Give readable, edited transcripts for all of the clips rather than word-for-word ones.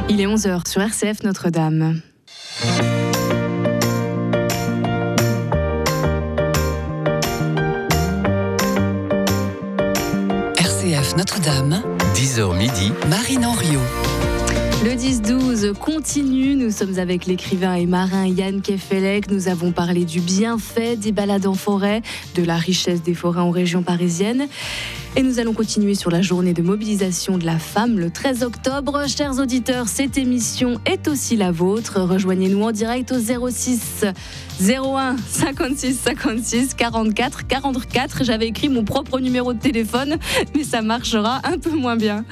Il est 11h sur RCF Notre-Dame. RCF Notre-Dame, 10h midi, Marine Henriot. Le 10-12 continue, nous sommes avec l'écrivain et marin Yann Kefelec. Nous avons parlé du bienfait des balades en forêt, de la richesse des forêts en région parisienne. Et nous allons continuer sur la journée de mobilisation de la femme le 13 octobre. Chers auditeurs, cette émission est aussi la vôtre. Rejoignez-nous en direct au 06 01 56 56 44 44. J'avais écrit mon propre numéro de téléphone, mais ça marchera un peu moins bien.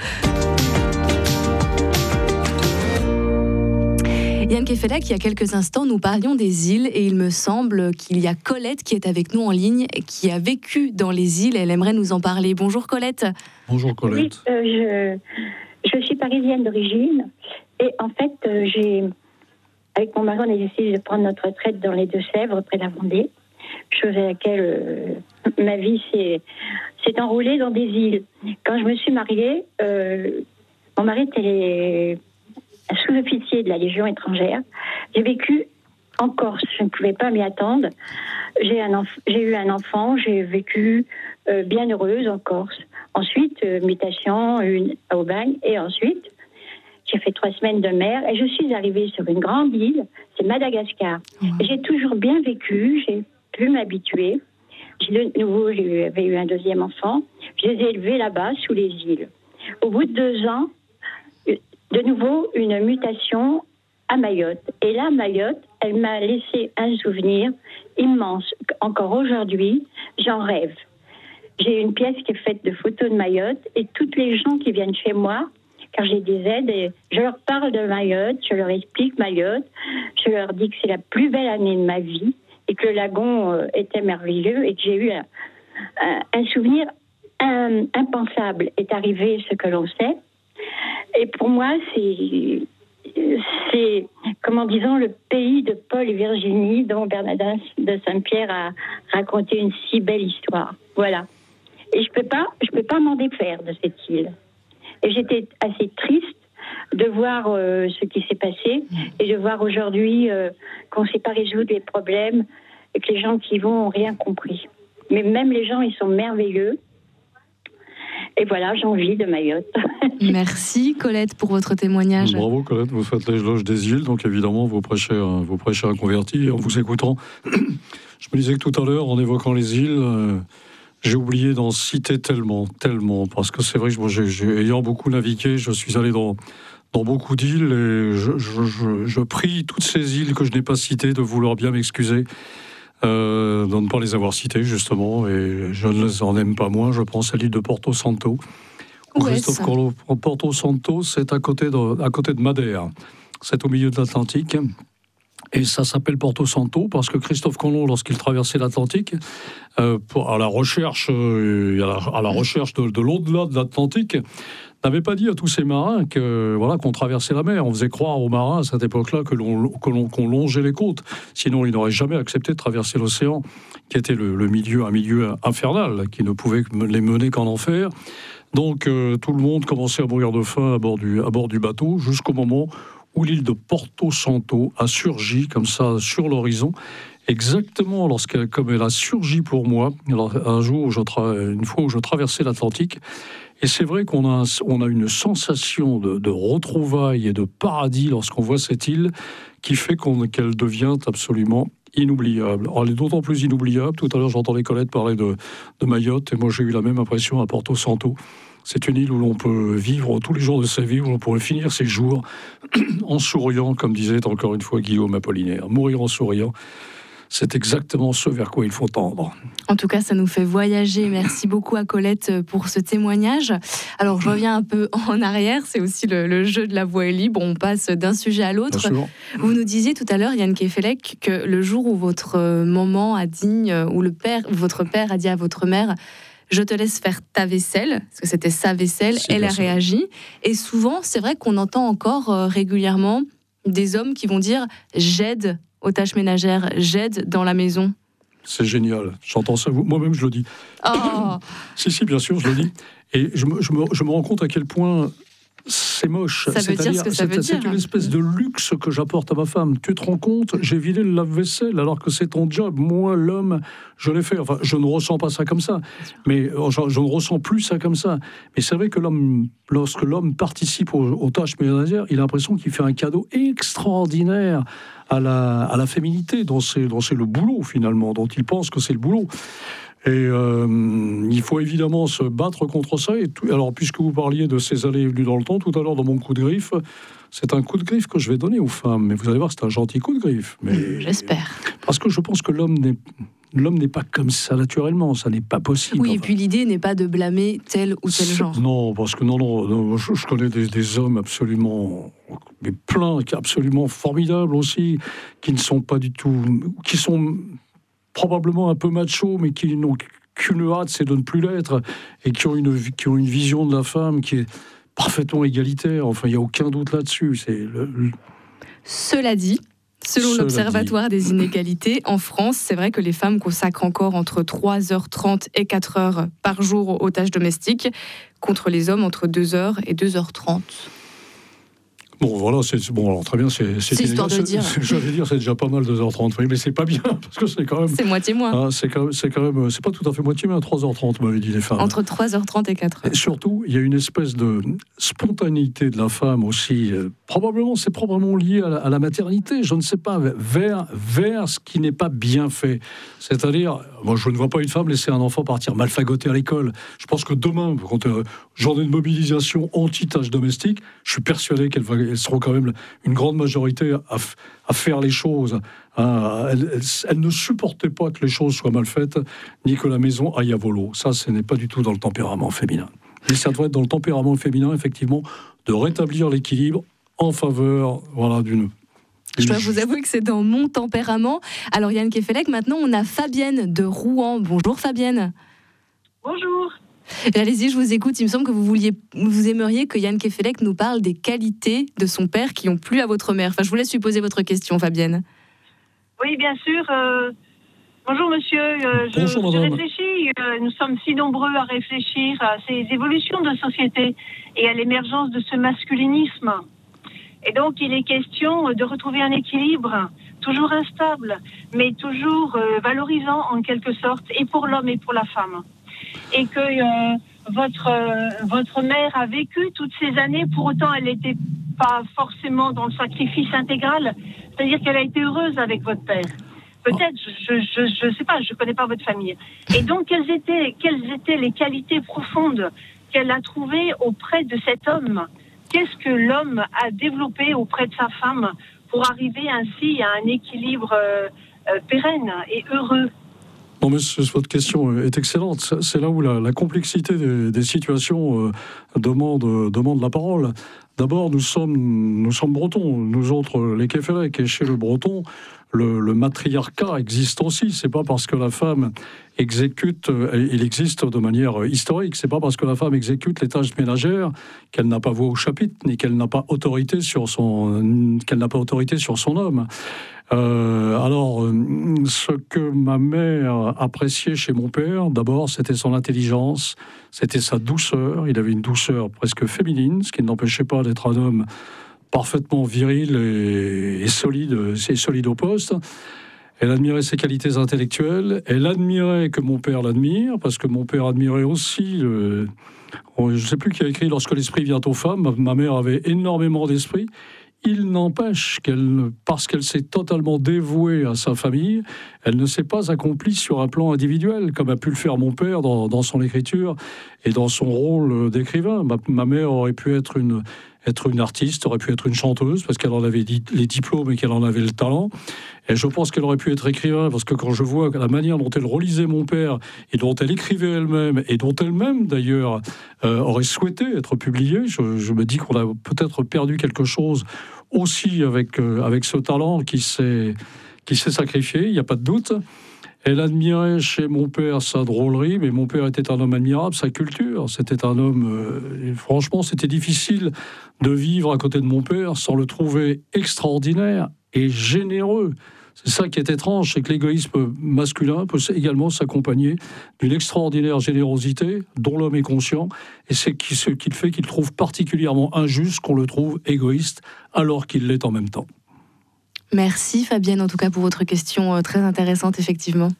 Yann Kefelec, il y a quelques instants, nous parlions des îles et il me semble qu'il y a Colette qui est avec nous en ligne, qui a vécu dans les îles. Elle aimerait nous en parler. Bonjour Colette. Bonjour Colette. Oui, je suis parisienne d'origine et en fait, avec mon mari, on a décidé de prendre notre retraite dans les Deux-Sèvres, près de la Vendée, chose à laquelle ma vie s'est enroulée dans des îles. Quand je me suis mariée, mon mari était sous-officier de la Légion étrangère. J'ai vécu en Corse, je ne pouvais pas m'y attendre. J'ai eu un enfant, j'ai vécu bien heureuse en Corse. Ensuite, mutation à Aubagne, et ensuite, j'ai fait 3 semaines de mer, et je suis arrivée sur une grande île, c'est Madagascar. Et j'ai toujours bien vécu, j'ai pu m'habituer. De nouveau, j'avais eu un deuxième enfant, je les ai élevés là-bas, sous les îles. Au bout de 2 ans, de nouveau, une mutation à Mayotte. Et là, Mayotte, elle m'a laissé un souvenir immense. Encore aujourd'hui, j'en rêve. J'ai une pièce qui est faite de photos de Mayotte et toutes les gens qui viennent chez moi, car j'ai des aides, et je leur parle de Mayotte, je leur explique Mayotte, je leur dis que c'est la plus belle année de ma vie et que le lagon était merveilleux et que j'ai eu un souvenir impensable. Est arrivé ce que l'on sait. Et pour moi, c'est le pays de Paul et Virginie, dont Bernardin de Saint-Pierre a raconté une si belle histoire. Voilà. Et je peux pas m'en défaire de cette île. Et j'étais assez triste de voir ce qui s'est passé et de voir aujourd'hui qu'on ne sait pas résoudre les problèmes et que les gens qui y vont n'ont rien compris. Mais même les gens, ils sont merveilleux. Et voilà, j'ai envie de Mayotte. Merci Colette pour votre témoignage. Bravo Colette, vous faites l'éloge des îles, donc évidemment vous prêchez un converti. Et en vous écoutant, je me disais que tout à l'heure, en évoquant les îles, j'ai oublié d'en citer tellement, parce que c'est vrai que ayant beaucoup navigué, je suis allé dans beaucoup d'îles et je prie toutes ces îles que je n'ai pas citées de vouloir bien m'excuser. De ne pas les avoir citées justement, et je ne les en aime pas moins. Je pense à l'île de Porto Santo. Christophe Colomb, Porto Santo, c'est à côté de Madère. C'est au milieu de l'Atlantique. Et ça s'appelle Porto Santo parce que Christophe Colomb, lorsqu'il traversait l'Atlantique, à la recherche de l'au-delà de l'Atlantique, n'avait pas dit à tous ces marins qu'on traversait la mer. On faisait croire aux marins à cette époque-là qu'on longeait les côtes. Sinon, ils n'auraient jamais accepté de traverser l'océan, qui était un milieu infernal, qui ne pouvait les mener qu'en enfer. Donc, tout le monde commençait à mourir de faim à bord du bateau, jusqu'au moment où l'île de Porto Santo a surgi comme ça sur l'horizon. Exactement comme elle a surgi pour moi, un jour, une fois où je traversais l'Atlantique. Et c'est vrai qu'on a une sensation de retrouvailles et de paradis lorsqu'on voit cette île, qui fait qu'elle devient absolument inoubliable. Alors, elle est d'autant plus inoubliable. Tout à l'heure, j'entendais Colette parler de Mayotte, et moi j'ai eu la même impression à Porto Santo. C'est une île où l'on peut vivre tous les jours de sa vie, où l'on pourrait finir ses jours en souriant, comme disait encore une fois Guillaume Apollinaire. Mourir en souriant, c'est exactement ce vers quoi il faut tendre. En tout cas, ça nous fait voyager. Merci beaucoup à Colette pour ce témoignage. Alors, je reviens un peu en arrière. C'est aussi le jeu de la voix est libre. On passe d'un sujet à l'autre. Vous nous disiez tout à l'heure, Yann Kefelec, que le jour où votre maman a dit, ou votre père a dit à votre mère, je te laisse faire ta vaisselle, parce que c'était sa vaisselle, elle a réagi. Et souvent, c'est vrai qu'on entend encore régulièrement des hommes qui vont dire « j'aide aux tâches ménagères, j'aide dans la maison ». C'est génial, j'entends ça, moi-même je le dis. Oh. Si, bien sûr, je le dis. Et je me rends compte à quel point c'est moche. Ça veut dire ce que ça veut dire. C'est une espèce de luxe que j'apporte à ma femme. Tu te rends compte ? J'ai vidé le lave-vaisselle alors que c'est ton job. Moi, l'homme, je l'ai fait. Enfin, je ne ressens pas ça comme ça. Mais je ne ressens plus ça comme ça. Mais c'est vrai que lorsque l'homme participe aux tâches ménagères, il a l'impression qu'il fait un cadeau extraordinaire à la féminité, dont c'est le boulot, finalement, dont il pense que c'est le boulot. Et il faut évidemment se battre contre ça. Alors, puisque vous parliez de ces allées et venues dans le temps, tout à l'heure, dans mon coup de griffe, c'est un coup de griffe que je vais donner aux femmes. Mais vous allez voir, c'est un gentil coup de griffe. Mais j'espère. Parce que je pense que l'homme n'est pas comme ça naturellement, ça n'est pas possible. Oui, et puis l'idée n'est pas de blâmer tel ou tel genre. Non, parce que non, je connais des hommes absolument, mais plein, absolument formidables aussi, qui ne sont pas du tout, qui sont probablement un peu machos, mais qui n'ont qu'une hâte, c'est de ne plus l'être, et qui ont une vision de la femme qui est parfaitement égalitaire. Enfin, il n'y a aucun doute là-dessus. Cela dit, selon l'Observatoire des inégalités, en France, c'est vrai que les femmes consacrent encore entre 3h30 et 4h par jour aux tâches domestiques, contre les hommes entre 2h et 2h30. Bon, voilà, alors très bien, c'est histoire de dire. J'allais dire, c'est déjà pas mal 2h30, mais c'est pas bien, parce que c'est quand même... C'est moitié moins. C'est quand même, c'est pas tout à fait moitié, mais à 3h30, m'avait dit les femmes. Entre 3h30 et 4h. Et surtout, il y a une espèce de spontanéité de la femme aussi, c'est probablement lié à la maternité, je ne sais pas, vers ce qui n'est pas bien fait. C'est-à-dire, moi je ne vois pas une femme laisser un enfant partir malfagoter à l'école. Je pense que demain, quand journée de mobilisation anti-tâches domestiques, je suis persuadé qu'elles seront quand même une grande majorité à faire les choses. Elles ne supportaient pas que les choses soient mal faites, ni que la maison aille à volo. Ça, ce n'est pas du tout dans le tempérament féminin. Mais ça doit être dans le tempérament féminin, effectivement, de rétablir l'équilibre en faveur, d'une... Je dois vous avouer que c'est dans mon tempérament. Alors Yann Kefelec, maintenant on a Fabienne de Rouen. Bonjour Fabienne. Bonjour. Allez-y, je vous écoute. Il me semble que vous aimeriez que Yann Kefelec nous parle des qualités de son père qui ont plu à votre mère. Enfin, je vous laisse lui poser votre question, Fabienne. Oui, bien sûr. Bonjour monsieur. Bonjour madame. Je réfléchis. Nous sommes si nombreux à réfléchir à ces évolutions de société et à l'émergence de ce masculinisme. Et donc, il est question de retrouver un équilibre toujours instable, mais toujours valorisant en quelque sorte, et pour l'homme et pour la femme. Et que votre mère a vécu toutes ces années, pour autant elle n'était pas forcément dans le sacrifice intégral, c'est-à-dire qu'elle a été heureuse avec votre père. Peut-être, je sais pas, je connais pas votre famille. Et donc, quelles étaient les qualités profondes qu'elle a trouvées auprès de cet homme ? Qu'est-ce que l'homme a développé auprès de sa femme pour arriver ainsi à un équilibre pérenne et heureux ? Non, mais votre question est excellente. C'est là où la complexité des situations demande la parole. D'abord, nous sommes bretons, nous autres, les Kefelec, et chez le breton, le matriarcat existe aussi. C'est pas parce que la femme exécute, il existe de manière historique, c'est pas parce que la femme exécute les tâches ménagères qu'elle n'a pas voix au chapitre, ni qu'elle n'a pas autorité sur son homme. Alors, ce que ma mère appréciait chez mon père, d'abord, c'était son intelligence, c'était sa douceur. Il avait une douceur presque féminine, ce qui ne l'empêchait pas d'être un homme parfaitement viril et solide au poste. Elle admirait ses qualités intellectuelles. Elle admirait que mon père l'admire, parce que mon père admirait aussi... je ne sais plus qui a écrit « Lorsque l'esprit vient aux femmes ». Ma mère avait énormément d'esprit. Il n'empêche parce qu'elle s'est totalement dévouée à sa famille, elle ne s'est pas accomplie sur un plan individuel, comme a pu le faire mon père dans son écriture et dans son rôle d'écrivain. Ma mère aurait pu être une artiste, aurait pu être une chanteuse, parce qu'elle en avait les diplômes et qu'elle en avait le talent. Et je pense qu'elle aurait pu être écrivain, parce que quand je vois la manière dont elle relisait mon père, et dont elle écrivait elle-même, et dont elle-même, d'ailleurs, aurait souhaité être publiée, je me dis qu'on a peut-être perdu quelque chose aussi avec ce talent qui s'est sacrifié, il n'y a pas de doute. Elle admirait chez mon père sa drôlerie, mais mon père était un homme admirable, sa culture. C'était un homme... franchement, c'était difficile de vivre à côté de mon père sans le trouver extraordinaire et généreux. C'est ça qui est étrange, c'est que l'égoïsme masculin peut également s'accompagner d'une extraordinaire générosité dont l'homme est conscient, et c'est ce qui fait qu'il trouve particulièrement injuste qu'on le trouve égoïste alors qu'il l'est en même temps. Merci Fabienne, en tout cas pour votre question très intéressante, effectivement.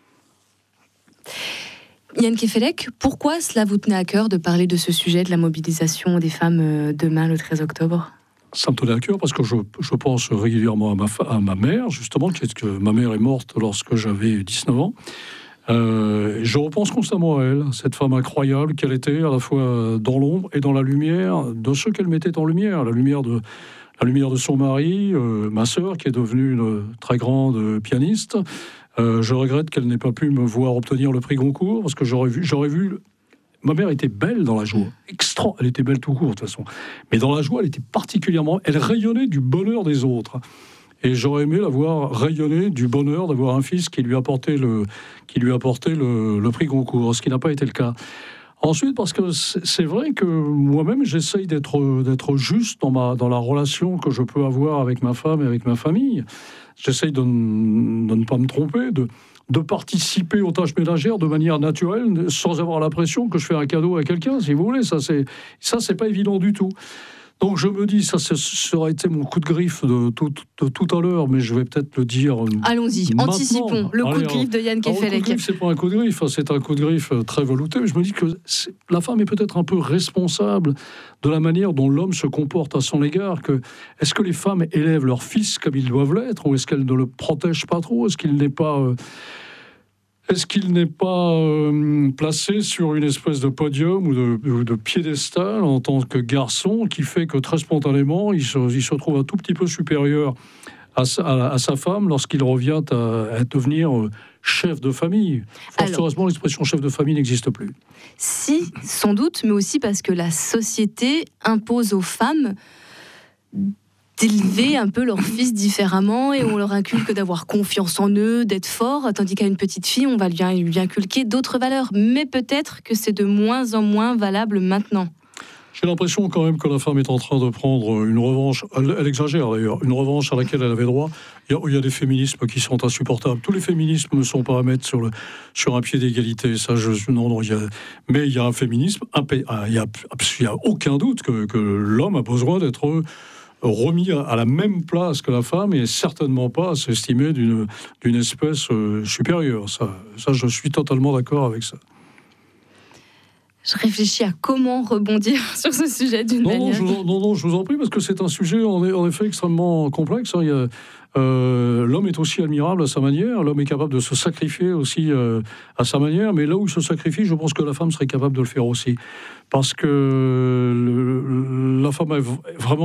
Yann Kefelec, pourquoi cela vous tenait à cœur de parler de ce sujet de la mobilisation des femmes demain, le 13 octobre ? Ça me tenait à cœur parce que je pense régulièrement à ma mère, justement, que ma mère est morte lorsque j'avais 19 ans. Je repense constamment à elle, cette femme incroyable qu'elle était, à la fois dans l'ombre et dans la lumière de ceux qu'elle mettait en lumière, la lumière de son mari, ma sœur qui est devenue une très grande pianiste. Je regrette qu'elle n'ait pas pu me voir obtenir le prix Goncourt parce que j'aurais vu. Ma mère était belle dans la joie, elle était belle tout court de toute façon, mais dans la joie, elle était particulièrement, elle rayonnait du bonheur des autres. Et j'aurais aimé la voir rayonner du bonheur d'avoir un fils qui lui apportait le prix Goncourt, ce qui n'a pas été le cas. Ensuite, parce que c'est vrai que moi-même, j'essaye d'être juste dans la relation que je peux avoir avec ma femme et avec ma famille. J'essaye de ne pas me tromper, de participer aux tâches ménagères de manière naturelle, sans avoir l'impression que je fais un cadeau à quelqu'un, si vous voulez. Ça, c'est pas évident du tout. Donc je me dis, ça aurait été mon coup de griffe de tout à l'heure, mais je vais peut-être le dire. Allons-y, maintenant. Anticipons le coup de griffe de Yann Kefelec. Le coup de griffe, c'est pas un coup de griffe, c'est un coup de griffe très velouté. Mais je me dis que la femme est peut-être un peu responsable de la manière dont l'homme se comporte à son égard. Est-ce que les femmes élèvent leurs fils comme ils doivent l'être, ou est-ce qu'elles ne le protègent pas trop ? Est-ce qu'il n'est pas placé sur une espèce de podium ou de piédestal en tant que garçon qui fait que très spontanément, il se trouve un tout petit peu supérieur à sa femme lorsqu'il revient à devenir chef de famille. Fort heureusement, l'expression chef de famille n'existe plus. Si, sans doute, mais aussi parce que la société impose aux femmes d'élever un peu leurs fils différemment et on leur inculque d'avoir confiance en eux, d'être forts, tandis qu'à une petite fille, on va lui inculquer d'autres valeurs. Mais peut-être que c'est de moins en moins valable maintenant. J'ai l'impression quand même que la femme est en train de prendre une revanche, elle exagère d'ailleurs, une revanche à laquelle elle avait droit. Il y a des féminismes qui sont insupportables. Tous les féminismes ne sont pas à mettre sur un pied d'égalité. Mais il y a un féminisme, il y a aucun doute que l'homme a besoin d'être remis à la même place que la femme et certainement pas à s'estimer d'une espèce supérieure. Ça, je suis totalement d'accord avec ça. Je réfléchis à comment rebondir sur ce sujet d'une manière... Non, je vous en prie, parce que c'est un sujet en effet extrêmement complexe. L'homme est aussi admirable à sa manière, l'homme est capable de se sacrifier aussi à sa manière, mais là où il se sacrifie, je pense que la femme serait capable de le faire aussi. Parce que la femme a vraiment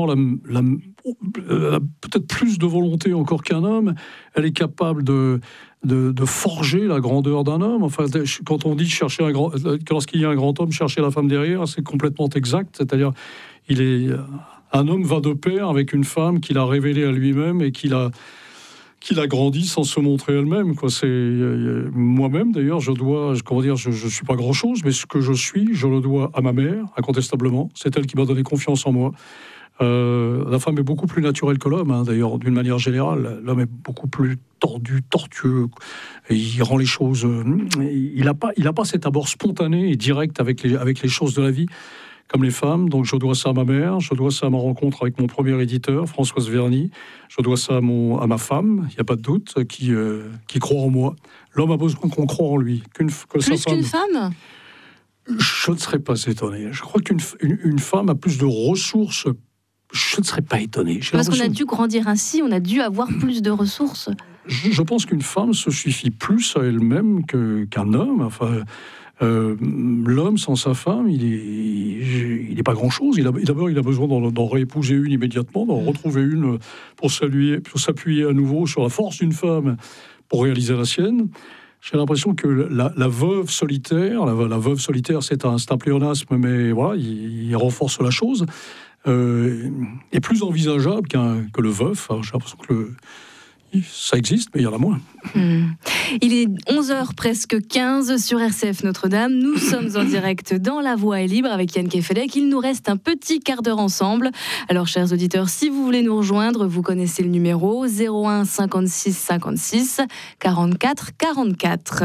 peut-être plus de volonté encore qu'un homme. Elle est capable de forger la grandeur d'un homme. Enfin, quand on dit lorsqu'il y a un grand homme, chercher la femme derrière, c'est complètement exact. C'est-à-dire, un homme va de pair avec une femme qu'il a révélée à lui-même et qu'il a grandi sans se montrer elle-même. Moi-même, d'ailleurs, je suis pas grand-chose, mais ce que je suis, je le dois à ma mère, incontestablement. C'est elle qui m'a donné confiance en moi. La femme est beaucoup plus naturelle que l'homme, d'ailleurs, d'une manière générale. L'homme est beaucoup plus tortueux. Il rend les choses... Il n'a pas cet abord spontané et direct avec les choses de la vie, comme les femmes. Donc je dois ça à ma mère, je dois ça à ma rencontre avec mon premier éditeur, Françoise Verny, je dois ça à ma femme, il n'y a pas de doute, qui croit en moi. L'homme a besoin qu'on croie en lui. Plus qu'une femme ? Je ne serais pas étonné. Je crois qu'une femme a plus de ressources. Je ne serais pas étonné. Parce qu'on a dû grandir ainsi, on a dû avoir plus de ressources. Je pense qu'une femme se suffit plus à elle-même qu'un homme. Enfin, l'homme sans sa femme, il n'est pas grand-chose. D'abord, il a besoin d'en réépouser une immédiatement, d'en retrouver une pour s'appuyer à nouveau sur la force d'une femme pour réaliser la sienne. J'ai l'impression que la veuve solitaire, la veuve solitaire, c'est un pléonasme, mais voilà, il renforce la chose, est plus envisageable que le veuf. Alors, j'ai l'impression que ça existe, mais il y en a moins. Il est 11h presque 15 sur RCF Notre-Dame. Nous sommes en direct dans La Voix est libre avec Yann Kefelec. Il nous reste un petit quart d'heure ensemble. Alors, chers auditeurs, si vous voulez nous rejoindre, vous connaissez le numéro 01 56 56 44 44.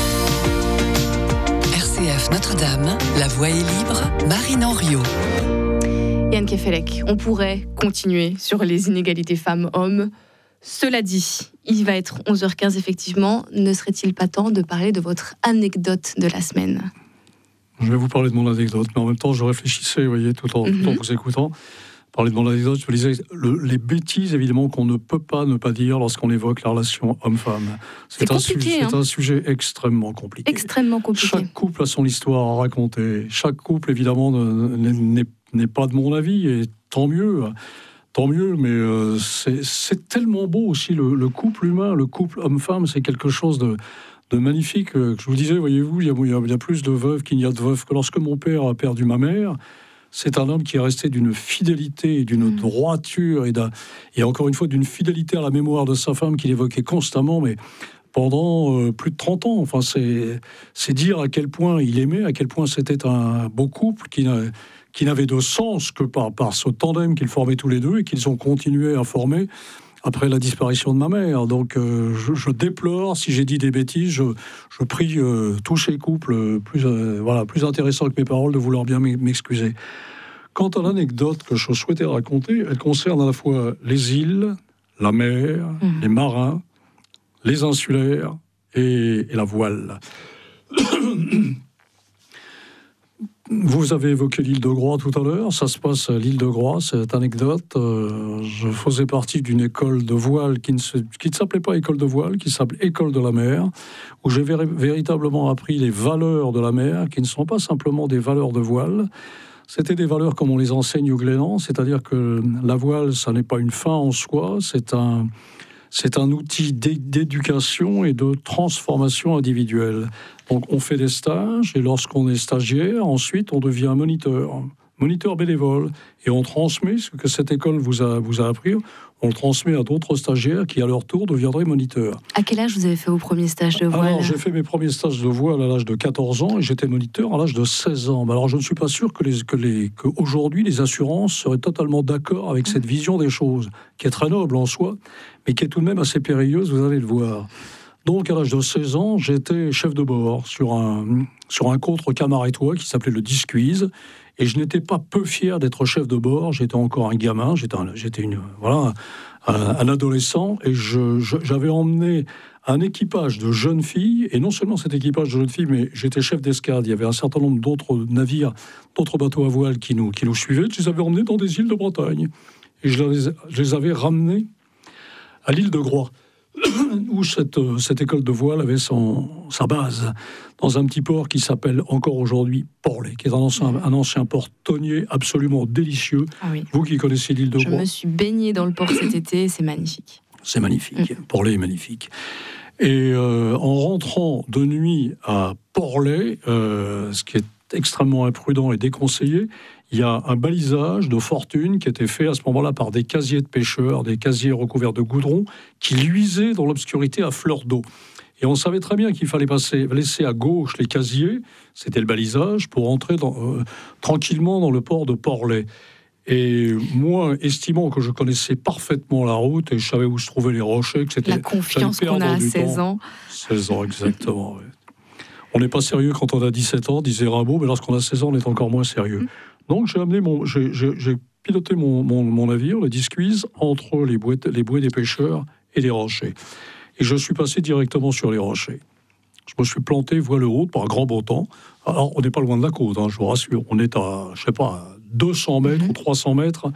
RCF Notre-Dame, La Voix est libre, Marine Henriot. Yann Kefelec, on pourrait continuer sur les inégalités femmes-hommes. Cela dit, il va être 11h15 effectivement. Ne serait-il pas temps de parler de votre anecdote de la semaine ? Je vais vous parler de mon anecdote, mais en même temps, je réfléchissais, vous voyez, tout en vous écoutant. Parler de mon anecdote, je me disais, les bêtises, évidemment, qu'on ne peut pas ne pas dire lorsqu'on évoque la relation homme-femme. C'est un sujet extrêmement compliqué. Extrêmement compliqué. Chaque couple a son histoire à raconter. Chaque couple, évidemment, n'est pas de mon avis, et tant mieux. Tant mieux, mais c'est tellement beau aussi, le couple humain, le couple homme-femme, c'est quelque chose de magnifique. Je vous disais, voyez-vous, il y a plus de veuves qu'il n'y a de veuves. Que lorsque mon père a perdu ma mère, c'est un homme qui est resté d'une fidélité et d'une droiture et encore une fois d'une fidélité à la mémoire de sa femme qu'il évoquait constamment, mais pendant plus de 30 ans. Enfin, c'est dire à quel point il aimait, à quel point c'était un beau couple qui n'avait de sens que par ce tandem qu'ils formaient tous les deux et qu'ils ont continué à former après la disparition de ma mère. Donc je déplore si j'ai dit des bêtises. Je prie tous ces couples plus intéressants que mes paroles de vouloir bien m'excuser. Quant à l'anecdote que je souhaitais raconter, elle concerne à la fois les îles, la mer, les marins, les insulaires et la voile. Vous avez évoqué l'île de Groix tout à l'heure. Ça se passe à l'île de Groix, cette anecdote. Je faisais partie d'une école de voile qui ne s'appelait pas école de voile, qui s'appelait école de la mer, où j'ai véritablement appris les valeurs de la mer, qui ne sont pas simplement des valeurs de voile. C'était des valeurs comme on les enseigne au Glénan, c'est-à-dire que la voile, ça n'est pas une fin en soi, c'est un outil d'éducation et de transformation individuelle. Donc on fait des stages, et lorsqu'on est stagiaire, ensuite on devient moniteur bénévole, et on transmet ce que cette école vous a appris, on le transmet à d'autres stagiaires qui à leur tour deviendraient moniteurs. À quel âge vous avez fait vos premiers stages de voile ? Alors j'ai fait mes premiers stages de voile à l'âge de 14 ans, et j'étais moniteur à l'âge de 16 ans. Alors je ne suis pas sûr qu'aujourd'hui les assurances seraient totalement d'accord avec cette vision des choses, qui est très noble en soi, mais qui est tout de même assez périlleuse, vous allez le voir. Donc, à l'âge de 16 ans, j'étais chef de bord sur un contre-camarétois qui s'appelait le Disquise, et je n'étais pas peu fier d'être chef de bord. J'étais encore un gamin, j'étais un adolescent, et j'avais emmené un équipage de jeunes filles, et non seulement cet équipage de jeunes filles, mais j'étais chef d'escadre. Il y avait un certain nombre d'autres navires, d'autres bateaux à voile qui nous suivaient. Je les avais emmenés dans des îles de Bretagne, et je les avais ramenés à l'île de Groix, où cette école de voile avait sa base, dans un petit port qui s'appelle encore aujourd'hui Porlet, qui est un ancien port tonnier absolument délicieux. Ah oui. Vous qui connaissez l'île de Groix. Je me suis baignée dans le port cet été, c'est magnifique. C'est magnifique, Porlet est magnifique. Et en rentrant de nuit à Porlet, ce qui est extrêmement imprudent et déconseillé, il y a un balisage de fortune qui était fait à ce moment-là par des casiers de pêcheurs, des casiers recouverts de goudron, qui luisaient dans l'obscurité à fleur d'eau. Et on savait très bien qu'il fallait laisser à gauche les casiers, c'était le balisage, pour entrer tranquillement dans le port de Porlet. Et moi, estimant que je connaissais parfaitement la route et je savais où se trouvaient les rochers, que c'était... La confiance qu'on a à 16 ans. 16 ans, exactement, oui. On n'est pas sérieux quand on a 17 ans, disait Rimbaud, mais lorsqu'on a 16 ans, on est encore moins sérieux. Donc j'ai piloté mon navire, le Disquise, entre les bouées des pêcheurs et les rochers. Et je suis passé directement sur les rochers. Je me suis planté voile haute par un grand beau temps. Alors, on n'est pas loin de la côte, je vous rassure. On est à, 200 mètres ou 300 mètres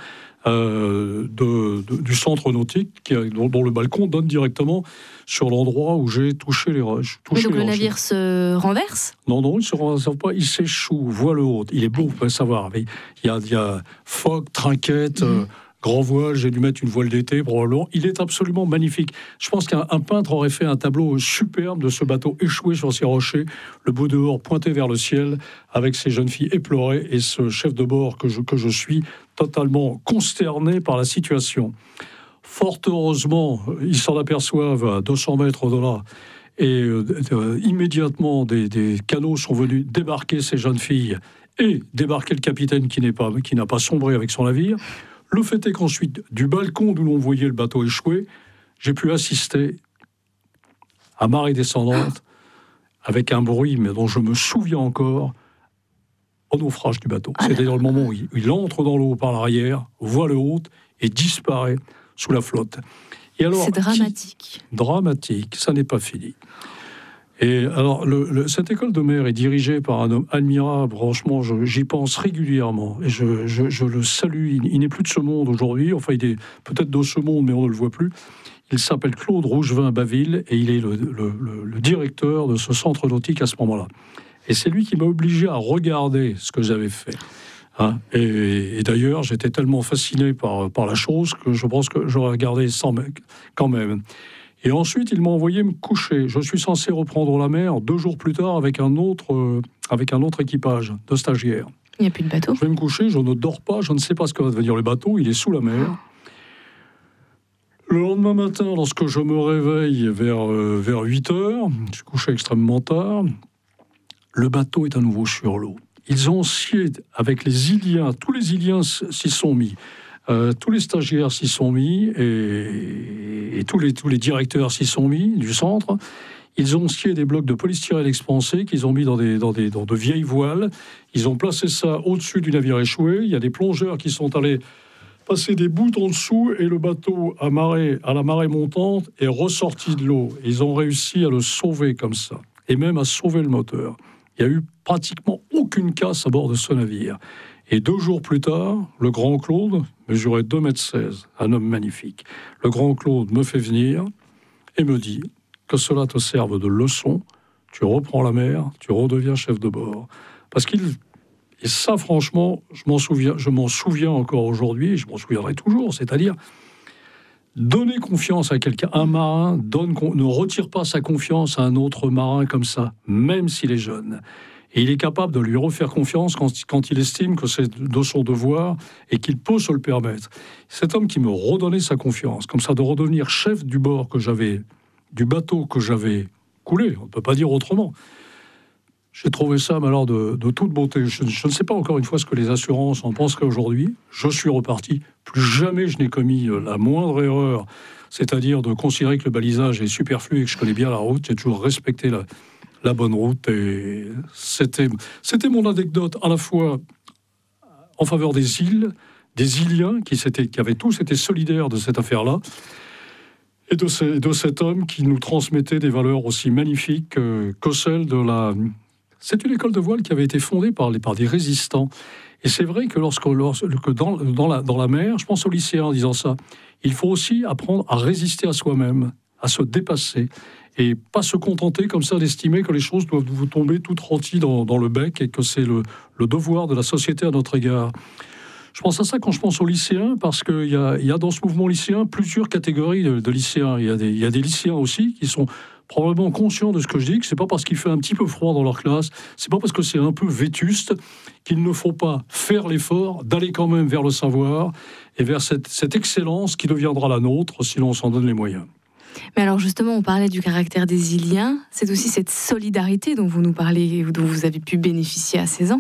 du centre nautique, dont le balcon donne directement sur l'endroit où j'ai touché les roches. Donc le navire se renverse ? Non, il ne se renverse pas, il s'échoue, voile haute. Il est beau, vous pouvez savoir. Il y a phoque, trinquette, grand voile, j'ai dû mettre une voile d'été probablement. Il est absolument magnifique. Je pense qu'un peintre aurait fait un tableau superbe de ce bateau échoué sur ces rochers, le beau dehors pointé vers le ciel, avec ces jeunes filles éplorées et ce chef de bord que je suis totalement consterné par la situation. Fort heureusement, ils s'en aperçoivent à 200 mètres de là. Et immédiatement, des canots sont venus débarquer ces jeunes filles et débarquer le capitaine qui n'a pas sombré avec son navire. Le fait est qu'ensuite, du balcon d'où l'on voyait le bateau échouer, j'ai pu assister à marée descendante avec un bruit mais dont je me souviens encore au naufrage du bateau. C'est-à-dire le moment où il entre dans l'eau par l'arrière, voile haute et disparaît sous la flotte. Et alors, c'est dramatique. Dramatique, ça n'est pas fini. Et alors, cette école de mer est dirigée par un homme admirable. Franchement, j'y pense régulièrement. Et je le salue. Il n'est plus de ce monde aujourd'hui. Enfin, il est peut-être de ce monde, mais on ne le voit plus. Il s'appelle Claude Rougevin-Baville et il est le directeur de ce centre nautique à ce moment-là. Et c'est lui qui m'a obligé à regarder ce que j'avais fait. Hein, et d'ailleurs, j'étais tellement fasciné par la chose que je pense que j'aurais regardé quand même. Et ensuite, il m'a envoyé me coucher. Je suis censé reprendre la mer 2 jours plus tard avec un autre équipage de stagiaires. Il n'y a plus de bateau. Je vais me coucher, je ne dors pas, je ne sais pas ce que va devenir le bateau, il est sous la mer. Le lendemain matin, lorsque je me réveille vers 8 heures, je suis couché extrêmement tard, le bateau est à nouveau sur l'eau. Ils ont scié avec les Iliens, tous les Iliens s'y sont mis. Tous les stagiaires s'y sont mis et tous les directeurs s'y sont mis du centre. Ils ont scié des blocs de polystyrène expansé qu'ils ont mis dans de vieilles voiles. Ils ont placé ça au-dessus du navire échoué. Il y a des plongeurs qui sont allés passer des bouts en dessous et le bateau à la marée montante est ressorti de l'eau. Ils ont réussi à le sauver comme ça et même à sauver le moteur. Il n'y a eu pratiquement aucune casse à bord de ce navire. Et 2 jours plus tard, le grand Claude mesurait 2,16 m, un homme magnifique. Le grand Claude me fait venir et me dit que cela te serve de leçon, tu reprends la mer, tu redeviens chef de bord. Parce et ça franchement, je m'en souviens encore aujourd'hui, et je m'en souviendrai toujours, c'est-à-dire donner confiance à quelqu'un, un marin ne retire pas sa confiance à un autre marin comme ça, même s'il est jeune. Et il est capable de lui refaire confiance quand il estime que c'est de son devoir et qu'il peut se le permettre. Cet homme qui me redonnait sa confiance, comme ça, de redevenir chef du bord du bateau que j'avais coulé, on ne peut pas dire autrement. J'ai trouvé ça, alors, de toute beauté. Je ne sais pas encore une fois ce que les assurances en penseraient aujourd'hui. Je suis reparti. Plus jamais je n'ai commis la moindre erreur, c'est-à-dire de considérer que le balisage est superflu et que je connais bien la route. J'ai toujours respecté la bonne route. Et c'était mon anecdote à la fois en faveur des îles, des Iliens qui avaient tous été solidaires de cette affaire-là, et de cet homme qui nous transmettait des valeurs aussi magnifiques que celles de la... C'est une école de voile qui avait été fondée par des résistants. Et c'est vrai que dans la mer, je pense aux lycéens en disant ça, il faut aussi apprendre à résister à soi-même, à se dépasser, et pas se contenter comme ça d'estimer que les choses doivent vous tomber toutes rôties dans le bec et que c'est le devoir de la société à notre égard. Je pense à ça quand je pense aux lycéens, parce qu'il y a dans ce mouvement lycéen plusieurs catégories de lycéens. Il y a des lycéens aussi qui sont probablement conscients de ce que je dis, que c'est pas parce qu'il fait un petit peu froid dans leur classe, c'est pas parce que c'est un peu vétuste qu'il ne faut pas faire l'effort d'aller quand même vers le savoir et vers cette excellence qui deviendra la nôtre si l'on s'en donne les moyens. Mais alors justement, on parlait du caractère des Iliens, c'est aussi cette solidarité dont vous nous parlez, dont vous avez pu bénéficier à 16 ans.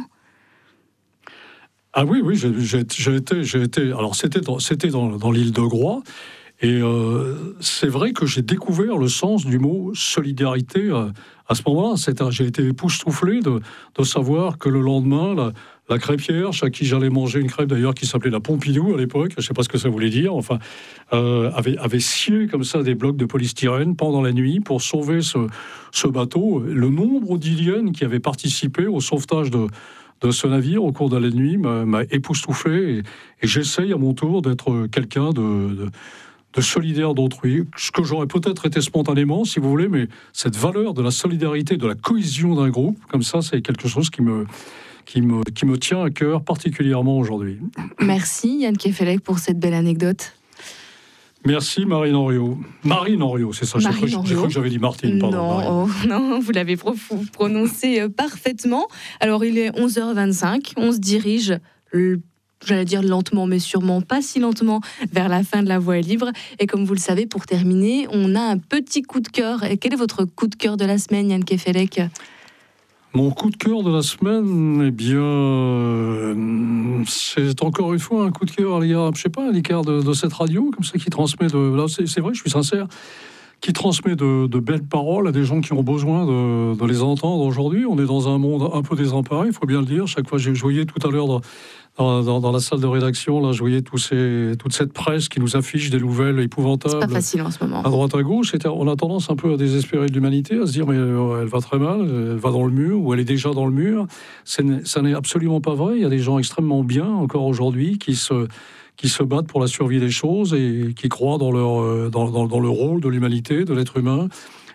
Ah oui, j'ai été. Alors c'était dans l'île de Groix, et c'est vrai que j'ai découvert le sens du mot solidarité à ce moment-là. J'ai été époustouflé de savoir que le lendemain, la crêpière, chez qui j'allais manger une crêpe d'ailleurs qui s'appelait la Pompidou à l'époque, je ne sais pas ce que ça voulait dire, enfin, avait scié comme ça des blocs de polystyrène pendant la nuit pour sauver ce bateau. Le nombre d'Iliennes qui avaient participé au sauvetage de ce navire au cours de la nuit m'a époustouflé, et j'essaye à mon tour d'être quelqu'un de solidaire d'autrui, ce que j'aurais peut-être été spontanément, si vous voulez, mais cette valeur de la solidarité, de la cohésion d'un groupe, comme ça, c'est quelque chose qui me tient à cœur particulièrement aujourd'hui. Merci Yann Kefelec pour cette belle anecdote. Merci Marine Henriot. Marine Henriot, c'est ça. J'ai cru que j'avais dit Martine, pardon. Non, vous l'avez prononcé parfaitement. Alors il est 11h25, on se dirige j'allais dire lentement, mais sûrement pas si lentement, vers la fin de La Voix est libre. Et comme vous le savez, pour terminer, on a un petit coup de cœur. Et quel est votre coup de cœur de la semaine, Yann Kefelec ? Mon coup de cœur de la semaine, eh bien, c'est encore une fois un coup de cœur à l'égard, je sais pas, à l'égard de cette radio, comme ça, qui transmet là, c'est vrai, je suis sincère, qui transmet de belles paroles à des gens qui ont besoin de les entendre aujourd'hui. On est dans un monde un peu désemparé, il faut bien le dire. Chaque fois, je voyais tout à l'heure dans la salle de rédaction, là, je voyais toute cette presse qui nous affiche des nouvelles épouvantables. C'est pas facile en ce moment. À droite, à gauche, on a tendance un peu à désespérer de l'humanité, à se dire mais elle va très mal, elle va dans le mur, ou elle est déjà dans le mur. Ça n'est absolument pas vrai. Il y a des gens extrêmement bien encore aujourd'hui qui se battent pour la survie des choses et qui croient dans le rôle de l'humanité, de l'être humain.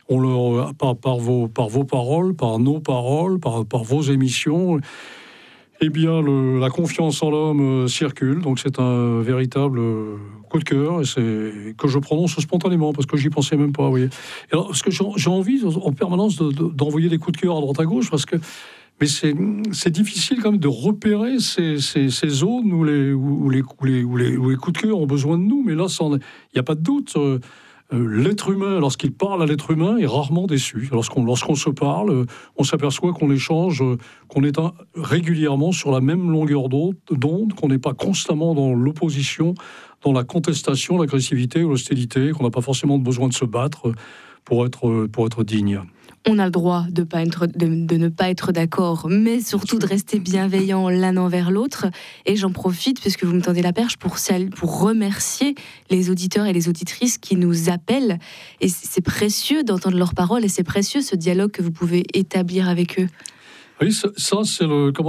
Par vos paroles, par nos paroles, par vos émissions, eh bien, la confiance en l'homme circule. Donc, c'est un véritable coup de cœur et que je prononce spontanément parce que j'y pensais même pas. Vous voyez. Et alors, parce que j'ai envie en permanence d'envoyer des coups de cœur à droite à gauche parce que. Mais c'est difficile quand même de repérer ces zones où les coups de cœur ont besoin de nous. Mais là, il n'y a pas de doute. L'être humain, lorsqu'il parle à l'être humain, est rarement déçu. Lorsqu'on se parle, on s'aperçoit qu'on échange, qu'on est régulièrement sur la même longueur d'onde, qu'on n'est pas constamment dans l'opposition, dans la contestation, l'agressivité ou l'hostilité, qu'on n'a pas forcément besoin de se battre pour être digne. On a le droit de ne pas être d'accord, mais surtout de rester bienveillant l'un envers l'autre. Et j'en profite, puisque vous me tendez la perche, pour remercier les auditeurs et les auditrices qui nous appellent. Et c'est précieux d'entendre leurs paroles, et c'est précieux ce dialogue que vous pouvez établir avec eux. Oui, ça c'est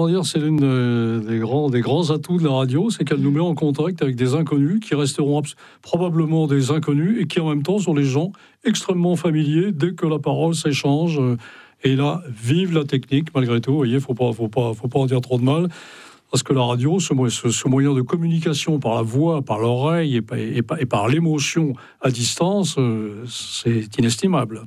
l'une des grands atouts de la radio, c'est qu'elle nous met en contact avec des inconnus qui resteront probablement des inconnus et qui en même temps sont des gens extrêmement familiers dès que la parole s'échange. Et là, vive la technique malgré tout. Vous voyez, faut pas en dire trop de mal, parce que la radio, ce moyen de communication par la voix, par l'oreille et par l'émotion à distance, c'est inestimable.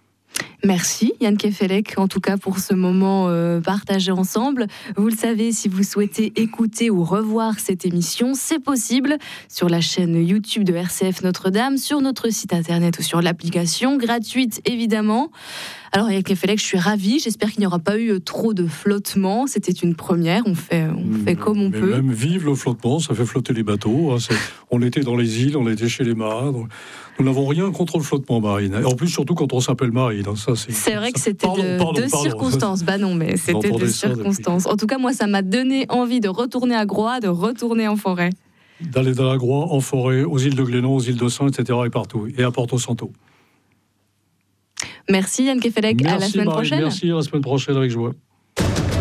Merci Yann Kefelec, en tout cas pour ce moment partagé ensemble. Vous le savez, si vous souhaitez écouter ou revoir cette émission, c'est possible sur la chaîne YouTube de RCF Notre-Dame, sur notre site internet ou sur l'application, gratuite évidemment. Alors Yann Kefelec, je suis ravie, j'espère qu'il n'y aura pas eu trop de flottement, c'était une première, on fait comme on peut. Même vive le flottement, ça fait flotter les bateaux, hein, on était dans les îles, on était chez les marins, donc nous n'avons rien contre le flottement, Marine. Et en plus, surtout quand on s'appelle Marine. Hein, c'est vrai que c'était de circonstances. Bah non, mais c'était de circonstances. En tout cas, moi, ça m'a donné envie de retourner à Groix, de retourner en forêt. D'aller dans la Groix, en forêt, aux îles de Glénan, aux îles de Saint, etc. et partout. Et à Porto Santo. Merci Yann Kefelec, à la semaine prochaine. Merci, à la semaine prochaine avec joie.